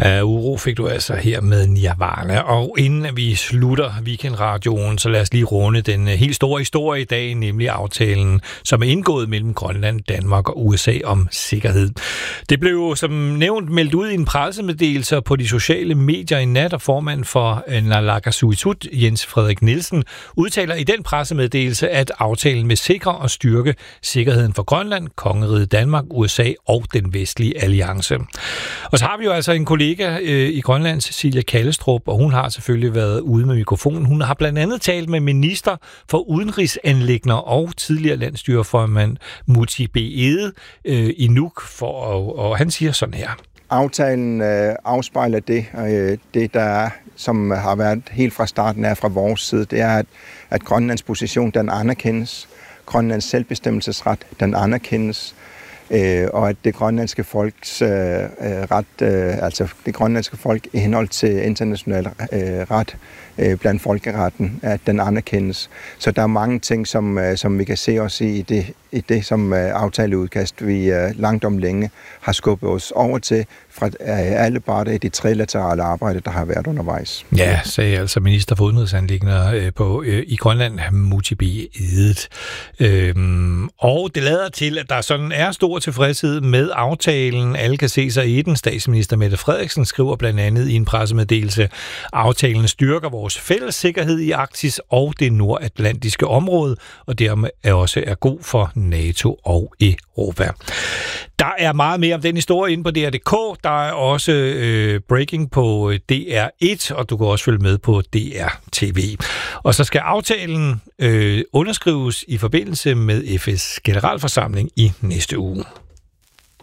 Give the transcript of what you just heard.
Uro fik du altså her med Nirvana. Og inden vi slutter Weekendradioen, så lad os lige runde den helt store historie i dag, nemlig aftalen, som er indgået mellem Grønland, Danmark og USA om sikkerhed. Det blev jo som nævnt meldt ud i en pressemeddelelse på de sociale medier i nat, og formand for Naalakkersuisut, Jens Frederik Nielsen, udtaler i den pressemeddelelse, at aftalen vil sikre og styrke sikkerheden for Grønland, Kongeriget Danmark, USA og den vestlige alliance. Og så har vi jo altså en kollega i Grønland, Cecilia Kallestrup, og hun har selvfølgelig været ude med mikrofonen. Hun har blandt andet talt med minister for udenrigsanliggender og tidligere landsstyreformand Múte B. Egede i Nuuk, og han siger sådan her. Aftalen afspejler det der er, som har været helt fra starten af fra vores side, det er, at Grønlands position, den anerkendes. Grønlands selvbestemmelsesret, den anerkendes. Og at det grønlandske folks altså det grønlandske folk i henhold til international ret blandt folkeretten, at den anerkendes. Så der er mange ting, som vi kan se os i det som aftaleudkast, vi langt om længe har skubbet os over til fra alle parter i det trilaterale arbejde, der har været undervejs. Ja, sagde altså minister for udenrigsanliggender i Grønland, Múte B. Egede. Og det lader til, at der sådan er stor tilfredshed med aftalen. Alle kan se sig i den. Statsminister Mette Frederiksen skriver blandt andet i en pressemeddelelse, aftalen styrker vores fælles sikkerhed i Arktis og det nordatlantiske område, og dermed også er god for NATO og Europa. Der er meget mere om den historie inde på DR.dk. Der er også breaking på DR1, og du kan også følge med på DR.tv. Og så skal aftalen underskrives i forbindelse med FN's generalforsamling i næste uge.